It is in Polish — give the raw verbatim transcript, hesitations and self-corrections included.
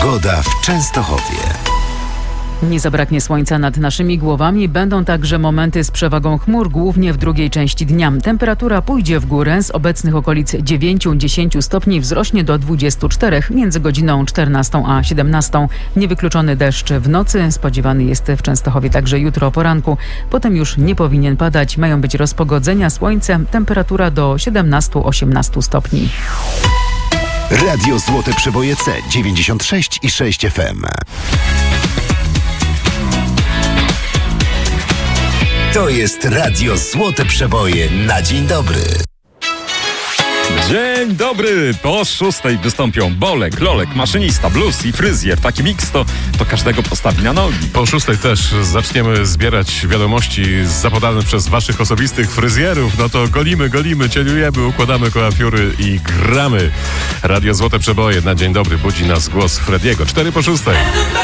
Pogoda w Częstochowie. Nie zabraknie słońca nad naszymi głowami. Będą także momenty z przewagą chmur, głównie w drugiej części dnia. Temperatura pójdzie w górę. Z obecnych okolic dziewięć do dziesięciu stopni wzrośnie do dwudziestu czterech między godziną czternastą a siedemnastą. Niewykluczony deszcz w nocy. Spodziewany jest w Częstochowie także jutro o poranku. Potem już nie powinien padać. Mają być rozpogodzenia, słońce. Temperatura do siedemnastu do osiemnastu stopni. Radio Złote Przeboje C dziewięćdziesiąt sześć i sześć F M. To jest Radio Złote Przeboje na dzień dobry. Dzień dobry! Po szóstej wystąpią Bolek, Lolek, maszynista, blues i fryzjer. Taki miks to, to każdego postawi na nogi. Po szóstej też zaczniemy zbierać wiadomości zapodane przez waszych osobistych fryzjerów. No to golimy, golimy, cieniujemy, układamy koafiury i gramy. Radio Złote Przeboje na dzień dobry. Budzi nas głos Frediego. Cztery po szóstej.